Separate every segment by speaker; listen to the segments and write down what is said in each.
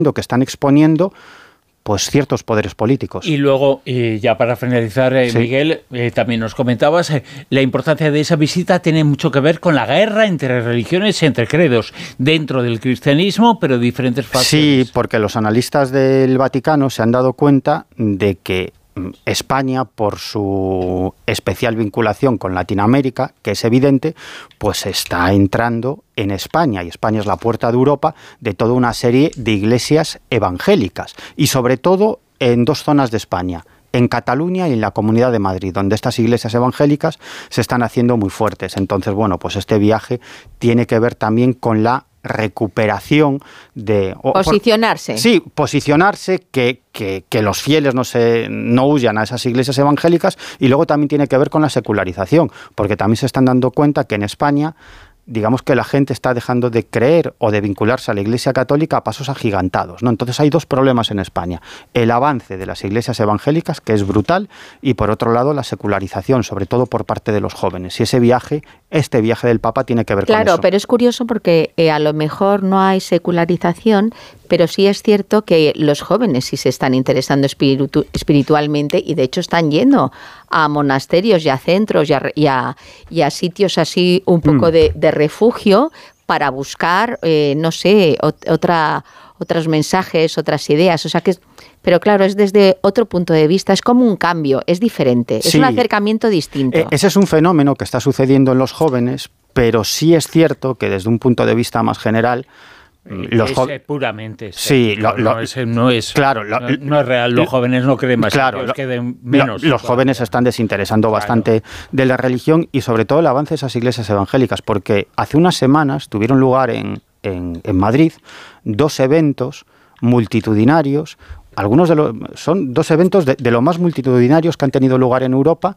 Speaker 1: que están exponiendo pues ciertos poderes políticos.
Speaker 2: Y luego, ya para finalizar, sí, Miguel, también nos comentabas, la importancia de esa visita tiene mucho que ver con la guerra entre religiones, entre credos, dentro del cristianismo, pero diferentes facciones.
Speaker 1: Sí, porque los analistas del Vaticano se han dado cuenta de que España, por su especial vinculación con Latinoamérica, que es evidente, pues está entrando en España, y España es la puerta de Europa de toda una serie de iglesias evangélicas, y sobre todo en dos zonas de España, en Cataluña y en la Comunidad de Madrid, donde estas iglesias evangélicas se están haciendo muy fuertes. Entonces, bueno, pues este viaje tiene que ver también con la recuperación de...
Speaker 3: Posicionarse.
Speaker 1: Sí, posicionarse, que los fieles no huyan a esas iglesias evangélicas, y luego también tiene que ver con la secularización, porque también se están dando cuenta que en España, digamos que la gente está dejando de creer o de vincularse a la Iglesia Católica a pasos agigantados, ¿no? Entonces hay dos problemas en España: el avance de las iglesias evangélicas, que es brutal, y por otro lado la secularización, sobre todo por parte de los jóvenes. Y este viaje del Papa tiene que ver con eso.
Speaker 3: Claro, pero es curioso porque a lo mejor no hay secularización, pero sí es cierto que los jóvenes sí se están interesando espiritualmente, y de hecho están yendo a monasterios y a centros y a sitios así un poco de refugio para buscar, no sé, otros mensajes, otras ideas. O sea que, pero claro, es desde otro punto de vista, es como un cambio, es diferente, es un acercamiento distinto.
Speaker 1: Ese es un fenómeno que está sucediendo en los jóvenes, pero sí es cierto que desde un punto de vista más general,
Speaker 2: los puramente
Speaker 1: sí,
Speaker 2: no es real. Los jóvenes no creen más,
Speaker 1: claro,
Speaker 2: queden menos.
Speaker 1: Los jóvenes se están desinteresando bastante de la religión, y sobre todo el avance de esas iglesias evangélicas, porque hace unas semanas tuvieron lugar en Madrid 2 eventos multitudinarios. Son 2 eventos de lo más multitudinarios que han tenido lugar en Europa,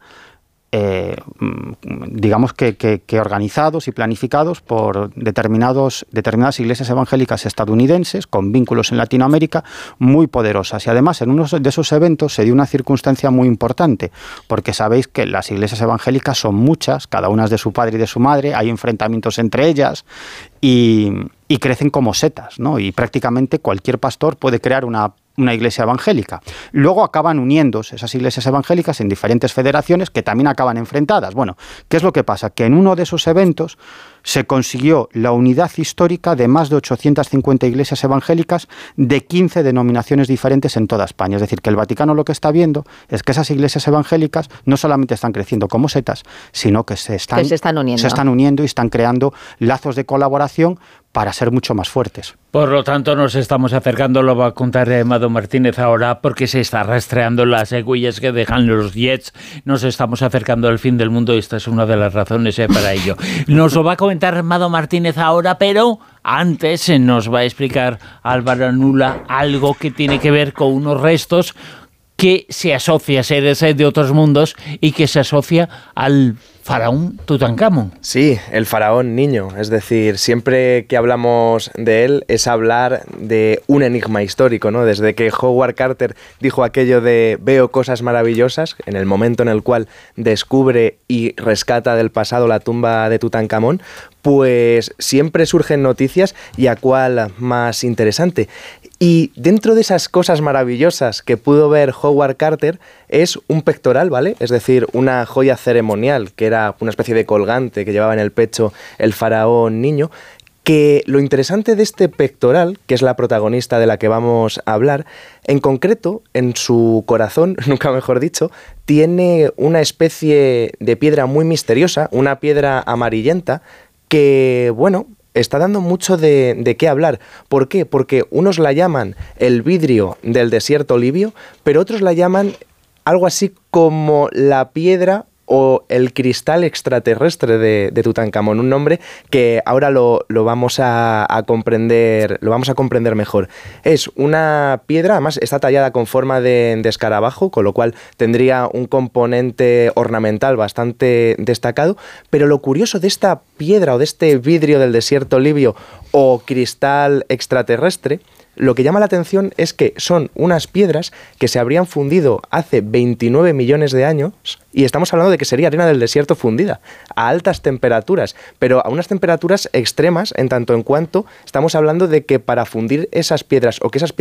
Speaker 1: digamos que organizados y planificados por determinadas iglesias evangélicas estadounidenses con vínculos en Latinoamérica muy poderosas. Y además, en uno de esos eventos se dio una circunstancia muy importante, porque sabéis que las iglesias evangélicas son muchas, cada una es de su padre y de su madre, hay enfrentamientos entre ellas y crecen como setas, ¿no? Y prácticamente cualquier pastor puede crear una iglesia evangélica. Luego acaban uniéndose esas iglesias evangélicas en diferentes federaciones que también acaban enfrentadas. Bueno, ¿qué es lo que pasa? Que en uno de esos eventos se consiguió la unidad histórica de más de 850 iglesias evangélicas de 15 denominaciones diferentes en toda España. Es decir, que el Vaticano lo que está viendo es que esas iglesias evangélicas no solamente están creciendo como setas, sino que se están uniendo y están creando lazos de colaboración para ser mucho más fuertes.
Speaker 2: Por lo tanto, nos estamos acercando, lo va a contar Mado Martínez ahora, porque se está rastreando las huellas que dejan los jets. Nos estamos acercando al fin del mundo, y esta es una de las razones para ello. Nos lo va a comentar Mado Martínez ahora, pero antes nos va a explicar Álvaro Nula algo que tiene que ver con unos restos que se asocia a seres de otros mundos y que se asocia al faraón Tutankamón.
Speaker 4: Sí, el faraón niño. Es decir, siempre que hablamos de él es hablar de un enigma histórico, ¿no? Desde que Howard Carter dijo aquello de veo cosas maravillosas, en el momento en el cual descubre y rescata del pasado la tumba de Tutankamón, pues siempre surgen noticias, y a cuál más interesante. Y dentro de esas cosas maravillosas que pudo ver Howard Carter es un pectoral, ¿vale? Es decir, una joya ceremonial, que era una especie de colgante que llevaba en el pecho el faraón niño, que lo interesante de este pectoral, que es la protagonista de la que vamos a hablar, en concreto, en su corazón, nunca mejor dicho, tiene una especie de piedra muy misteriosa, una piedra amarillenta, que, bueno, está dando mucho de qué hablar. ¿Por qué? Porque unos la llaman el vidrio del desierto libio, pero otros la llaman algo así como la piedra o el cristal extraterrestre de Tutankamón, un nombre que ahora lo vamos a comprender mejor. Es una piedra, además está tallada con forma de escarabajo, con lo cual tendría un componente ornamental bastante destacado, pero lo curioso de esta piedra o de este vidrio del desierto libio o cristal extraterrestre, lo que llama la atención es que son unas piedras que se habrían fundido hace 29 millones de años, y estamos hablando de que sería arena del desierto fundida a altas temperaturas, pero a unas temperaturas extremas, en tanto en cuanto estamos hablando de que para fundir esas piedras, o que esas piedras